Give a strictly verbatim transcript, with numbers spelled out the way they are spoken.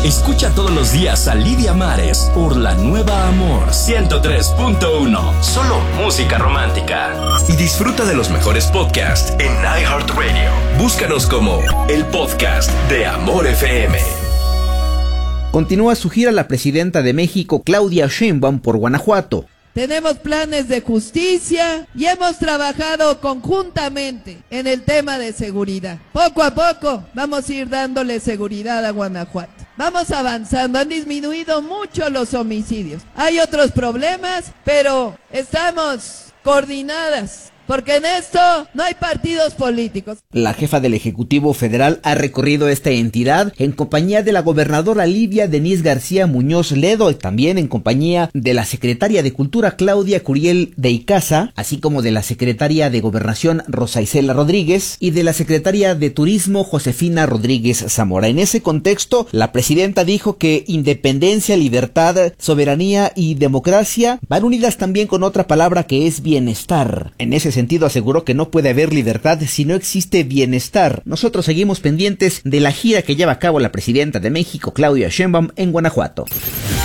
Escucha todos los días a Lidia Mares por La Nueva Amor ciento tres punto uno. Solo música romántica. Y disfruta de los mejores podcasts en iHeartRadio. Búscanos como el podcast de Amor F M. Continúa su gira la presidenta de México, Claudia Sheinbaum, por Guanajuato. Tenemos planes de justicia y hemos trabajado conjuntamente en el tema de seguridad. Poco a poco vamos a ir dándole seguridad a Guanajuato. Vamos avanzando, han disminuido mucho los homicidios. Hay otros problemas, pero estamos coordinadas. Porque en esto no hay partidos políticos. La jefa del Ejecutivo Federal ha recorrido esta entidad en compañía de la gobernadora Lidia Denise García Muñoz Ledo y también en compañía de la secretaria de Cultura Claudia Curiel de Icaza, así como de la secretaria de Gobernación Rosa Isela Rodríguez y de la secretaria de Turismo Josefina Rodríguez Zamora. En ese contexto, la presidenta dijo que independencia, libertad, soberanía y democracia van unidas también con otra palabra que es bienestar. En ese sentido aseguró que no puede haber libertad si no existe bienestar. Nosotros seguimos pendientes de la gira que lleva a cabo la presidenta de México, Claudia Sheinbaum, en Guanajuato.